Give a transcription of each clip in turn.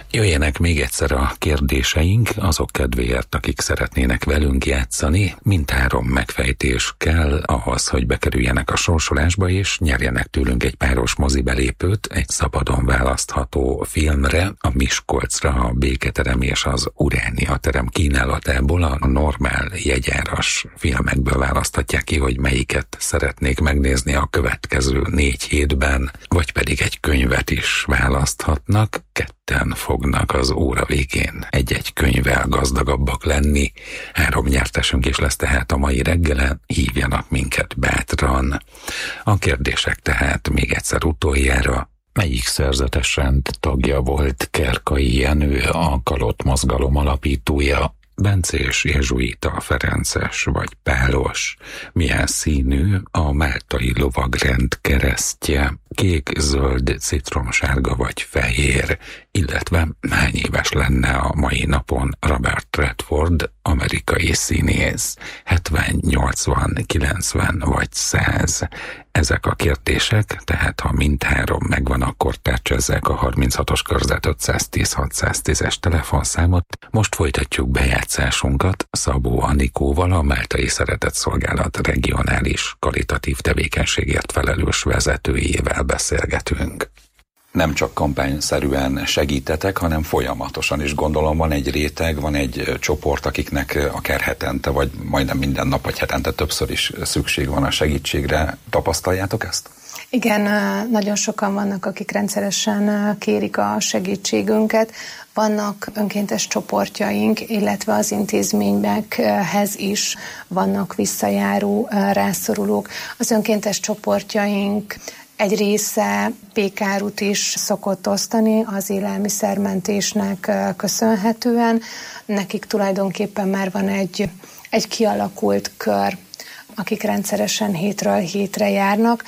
Jöjjenek még egyszer a kérdéseink azok kedvéért, akik szeretnének velünk játszani. Mindhárom megfejtés kell ahhoz, hogy bekerüljenek a sorsolásba, és nyerjenek tőlünk egy páros mozibelépőt egy szabadon választható filmre, a Miskolcra, a Béketerem és az Uránia terem kínálatából. A normál jegyáras filmekből választhatják ki, hogy melyiket szeretnék megnézni a következő 4 hétben, vagy pedig egy könyvet is választhatnak. Ketten fognak az óra végén egy-egy könyvvel gazdagabbak lenni. 3 nyertesünk is lesz tehát a mai reggelen, hívjanak minket bátran. A kérdések tehát még egyszer utoljára: melyik szerzetes rend tagja volt Kerkai Jenő, a Kalott mozgalom alapítója? Bencés, jezsuita, ferences vagy pálos? Milyen színű a máltai lovagrend keresztje? Kék, zöld, citromsárga vagy fehér? Illetve hány éves lenne a mai napon Robert Redford, amerikai színész? 70, 80, 90 vagy 100? Ezek a kérdések, tehát ha mindhárom megvan, akkor tárcsázzák a 36-os körzet 510 610-es telefonszámot. Most folytatjuk bejátszásunkat Szabó Anikóval, a Máltai Szeretetszolgálat regionális karitatív tevékenységért felelős vezetőjével beszélgetünk. Nem csak kampányszerűen segítetek, hanem folyamatosan is, gondolom, van egy réteg, van egy csoport, akiknek akár hetente, vagy majdnem minden nap, vagy hetente többször is szükség van a segítségre. Tapasztaljátok ezt? Igen, nagyon sokan vannak, akik rendszeresen kérik a segítségünket. Vannak önkéntes csoportjaink, illetve az intézményekhez is vannak visszajáró rászorulók. Az önkéntes csoportjaink egy része pékárut is szokott osztani az élelmiszermentésnek köszönhetően. Nekik tulajdonképpen már van egy kialakult kör, akik rendszeresen hétről hétre járnak,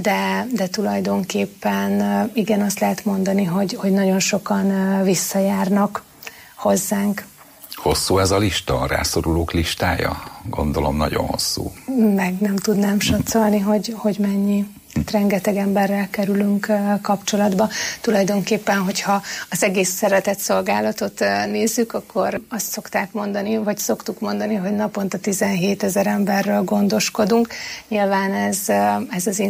de tulajdonképpen igen, azt lehet mondani, hogy nagyon sokan visszajárnak hozzánk. Hosszú ez a lista, a rászorulók listája? Gondolom nagyon hosszú. Meg nem tudnám satszolni, hogy mennyi. Rengeteg emberrel kerülünk kapcsolatba. Tulajdonképpen, hogyha az egész szeretetszorgálatot nézzük, akkor azt szokták mondani, vagy szoktuk mondani, hogy naponta 17 000 emberről gondoskodunk. Nyilván ez az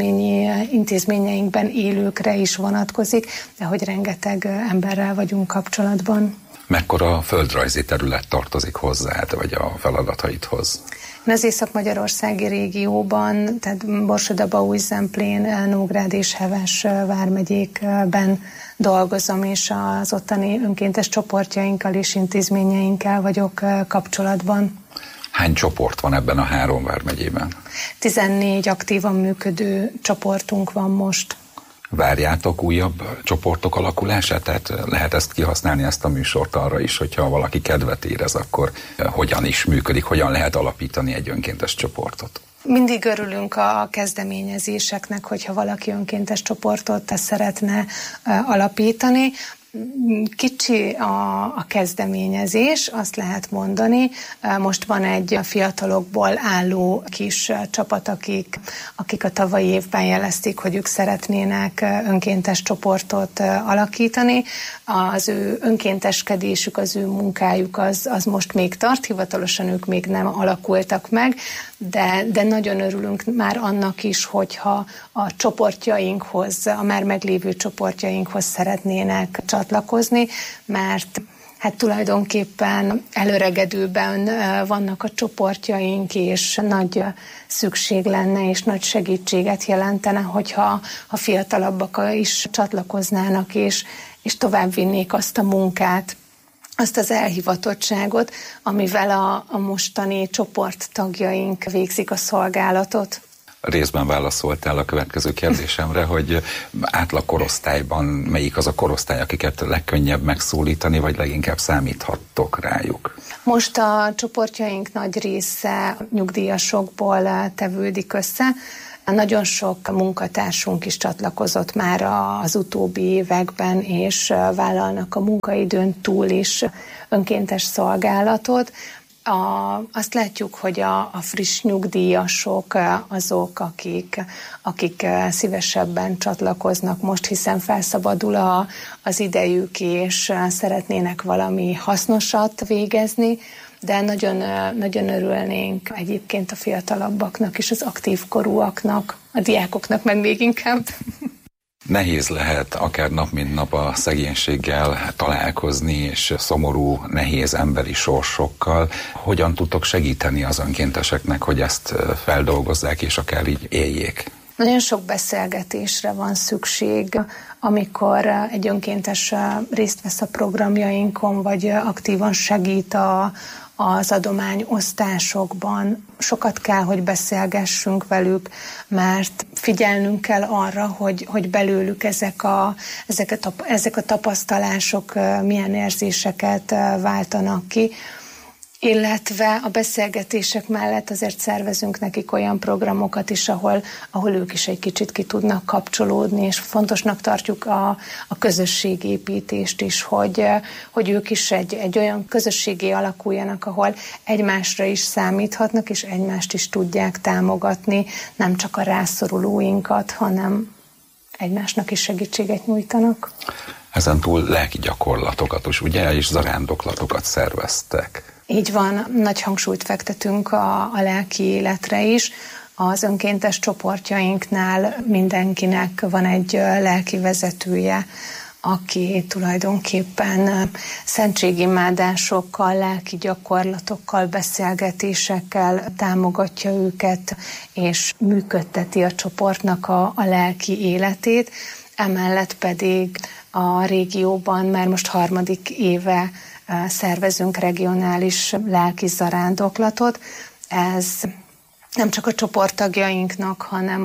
intézményeinkben élőkre is vonatkozik, de hogy rengeteg emberrel vagyunk kapcsolatban. Mekkora földrajzi terület tartozik hozzád, vagy a feladataidhoz? Én az észak-magyarországi régióban, tehát Borsod-Abaúj-Zemplén, Nógrád és Heves vármegyékben dolgozom, és az ottani önkéntes csoportjainkkal és intézményeinkkel vagyok kapcsolatban. Hány csoport van ebben a 3 vármegyében? 14 aktívan működő csoportunk van most. Várjátok újabb csoportok alakulását? Tehát lehet ezt kihasználni, ezt a műsort arra is, hogyha valaki kedvet érez, akkor hogyan is működik, hogyan lehet alapítani egy önkéntes csoportot? Mindig örülünk a kezdeményezéseknek, hogyha valaki önkéntes csoportot szeretne alapítani. Kicsi a kezdeményezés, azt lehet mondani. Most van egy fiatalokból álló kis csapat, akik a tavalyi évben jelezték, hogy ők szeretnének önkéntes csoportot alakítani. Az ő önkénteskedésük, az ő munkájuk az most még tart, hivatalosan ők még nem alakultak meg, de nagyon örülünk már annak is, hogyha a csoportjainkhoz, a már meglévő csoportjainkhoz szeretnének csatlakozni, mert hát tulajdonképpen előregedőben vannak a csoportjaink, és nagy szükség lenne, és nagy segítséget jelentene, hogyha a fiatalabbak is csatlakoznának, és továbbvinnék azt a munkát, azt az elhivatottságot, amivel a mostani csoporttagjaink végzik a szolgálatot. Részben válaszoltál a következő kérdésemre, hogy átlag korosztályban melyik az a korosztály, akiket legkönnyebb megszólítani, vagy leginkább számíthattok rájuk? Most a csoportjaink nagy része nyugdíjasokból tevődik össze. Nagyon sok munkatársunk is csatlakozott már az utóbbi években, és vállalnak a munkaidőn túl is önkéntes szolgálatot. Azt látjuk, hogy a friss nyugdíjasok azok, akik szívesebben csatlakoznak most, hiszen felszabadul az idejük, és szeretnének valami hasznosat végezni, de nagyon, nagyon örülnénk egyébként a fiatalabbaknak és az aktív korúaknak, a diákoknak meg még inkább. Nehéz lehet akár nap mint nap a szegénységgel találkozni, és szomorú, nehéz emberi sorsokkal. Hogyan tudtok segíteni az önkénteseknek, hogy ezt feldolgozzák, és akár így éljék? Nagyon sok beszélgetésre van szükség, amikor egy önkéntes részt vesz a programjainkon, vagy aktívan segít az adományosztásokban. Sokat kell, hogy beszélgessünk velük, mert figyelnünk kell arra, hogy belőlük ezek a tapasztalások milyen érzéseket váltanak ki, illetve a beszélgetések mellett azért szervezünk nekik olyan programokat is, ahol ők is egy kicsit ki tudnak kapcsolódni, és fontosnak tartjuk a közösségépítést is, hogy ők is egy olyan közösségé alakuljanak, ahol egymásra is számíthatnak, és egymást is tudják támogatni, nem csak a rászorulóinkat, hanem egymásnak is segítséget nyújtanak. Ezen túl lelki gyakorlatokat is, ugye, és zarándoklatokat szerveztek. Így van, nagy hangsúlyt fektetünk a lelki életre is. Az önkéntes csoportjainknál mindenkinek van egy lelki vezetője, aki tulajdonképpen szentségimádásokkal, lelki gyakorlatokkal, beszélgetésekkel támogatja őket, és működteti a csoportnak a lelki életét. Emellett pedig a régióban már most 3. éve szervezünk regionális lelki zarándoklatot. Ez nem csak a csoporttagjainknak, hanem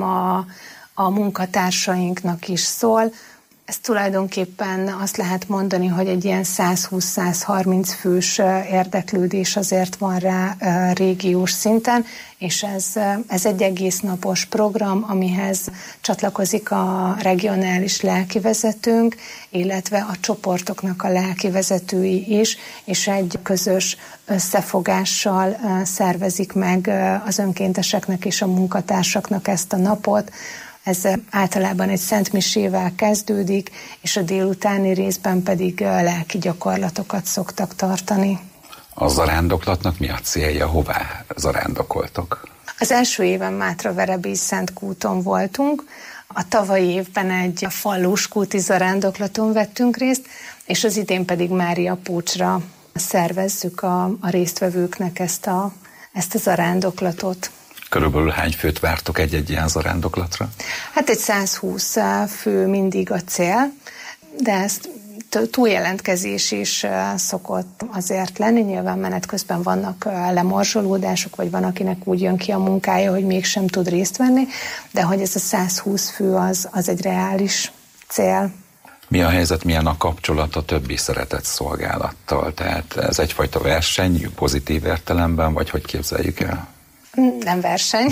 a munkatársainknak is szól. Ez tulajdonképpen azt lehet mondani, hogy egy ilyen 120-130 fős érdeklődés azért van rá régiós szinten, és ez egy egész napos program, amihez csatlakozik a regionális lelkivezetőnk, illetve a csoportoknak a lelkivezetői is, és egy közös összefogással szervezik meg az önkénteseknek és a munkatársaknak ezt a napot. Ez általában egy szentmisével kezdődik, és a délutáni részben pedig lelki gyakorlatokat szoktak tartani. A zarándoklatnak mi a célja? Hová zarándokoltok? Az első éven Mátraverebély-Szentkúton voltunk, a tavalyi évben egy fallós kúti zarándoklaton vettünk részt, és az idén pedig Máriapócsra szervezzük a résztvevőknek ezt a zarándoklatot. Körülbelül hány főt vártok egy-egy ilyen zarándoklatra? Hát egy 120 fő mindig a cél, de ezt túljelentkezés is szokott azért lenni. Nyilván menet közben vannak lemorzsolódások, vagy van, akinek úgy jön ki a munkája, hogy mégsem tud részt venni, de hogy ez a 120 fő az egy reális cél. Mi a helyzet, milyen a kapcsolat a többi szeretett szolgálattal? Tehát ez egyfajta verseny, pozitív értelemben, vagy hogy képzeljük el? Nem verseny.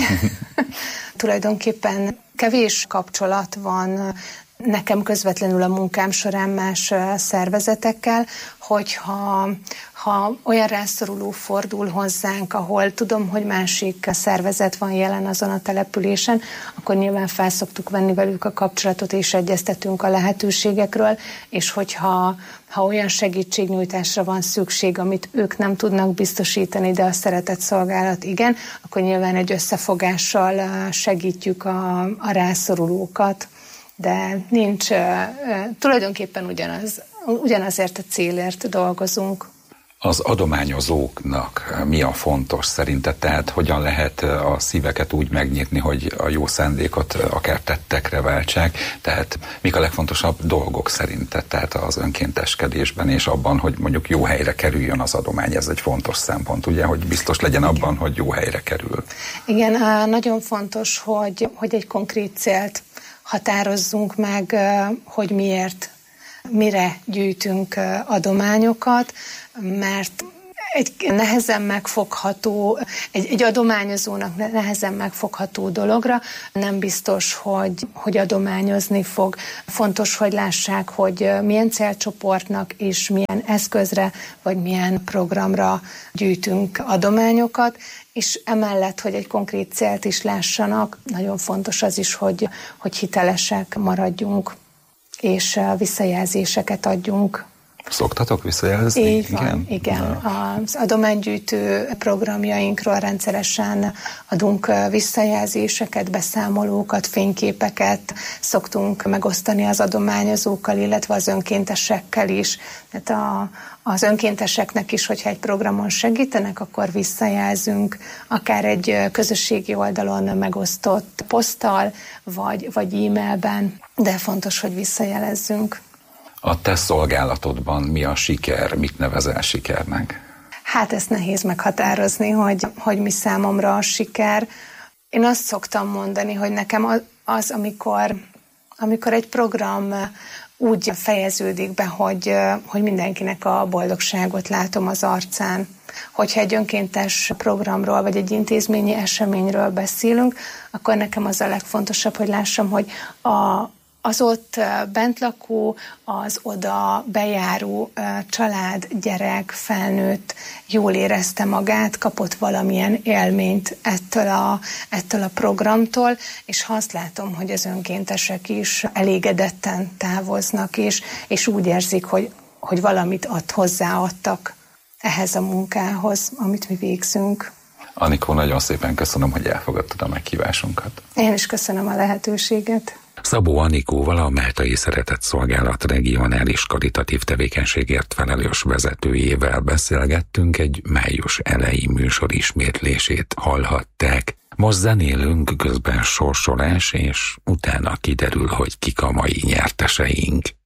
Tulajdonképpen kevés kapcsolat van nekem közvetlenül a munkám során más szervezetekkel, hogyha olyan rászoruló fordul hozzánk, ahol tudom, hogy másik szervezet van jelen azon a településen, akkor nyilván fel szoktuk venni velük a kapcsolatot, és egyeztetünk a lehetőségekről, és hogyha olyan segítségnyújtásra van szükség, amit ők nem tudnak biztosítani, de a szeretett szolgálat igen, akkor nyilván egy összefogással segítjük a rászorulókat, de nincs, tulajdonképpen ugyanazért a célért dolgozunk. Az adományozóknak mi a fontos szerinted? Tehát hogyan lehet a szíveket úgy megnyitni, hogy a jó szándékot akár tettekre váltsák? Tehát mik a legfontosabb dolgok szerinted? Tehát az önkénteskedésben és abban, hogy mondjuk jó helyre kerüljön az adomány, ez egy fontos szempont, ugye, hogy biztos legyen abban, hogy jó helyre kerül. Igen, nagyon fontos, hogy egy konkrét célt határozzunk meg, hogy mire gyűjtünk adományokat, mert egy nehezen megfogható, egy adományozónak nehezen megfogható dologra nem biztos, hogy adományozni fog. Fontos, hogy lássák, hogy milyen célcsoportnak és milyen eszközre, vagy milyen programra gyűjtünk adományokat, és emellett, hogy egy konkrét célt is lássanak, nagyon fontos az is, hogy hitelesek maradjunk, és visszajelzéseket adjunk. Szoktatok visszajelzni? Így van, igen. Az adománygyűjtő programjainkról rendszeresen adunk visszajelzéseket, beszámolókat, fényképeket, szoktunk megosztani az adományozókkal, illetve az önkéntesekkel is. Tehát az önkénteseknek is, hogyha egy programon segítenek, akkor visszajelzünk, akár egy közösségi oldalon megosztott poszttal, vagy e-mailben, de fontos, hogy visszajelezzünk. A te szolgálatodban mi a siker, mit nevezel sikernek? Hát ezt nehéz meghatározni, hogy mi számomra a siker. Én azt szoktam mondani, hogy nekem az, amikor egy program úgy fejeződik be, hogy mindenkinek a boldogságot látom az arcán. Hogyha egy önkéntes programról, vagy egy intézményi eseményről beszélünk, akkor nekem az a legfontosabb, hogy lássam, hogy az ott bentlakó, az oda bejáró család, gyerek, felnőtt jól érezte magát, kapott valamilyen élményt ettől a programtól, és ha azt látom, hogy az önkéntesek is elégedetten távoznak, és úgy érzik, hogy valamit hozzáadtak ehhez a munkához, amit mi végzünk. Anikó, nagyon szépen köszönöm, hogy elfogadtad a meghívásunkat. Én is köszönöm a lehetőséget. Szabó Anikóval, a Máltai Szeretett Szolgálat regionális karitatív tevékenységért felelős vezetőjével beszélgettünk, egy május elejé műsor ismétlését hallhatták. Most zenélünk, közben sorsolás, és utána kiderül, hogy kik a mai nyerteseink.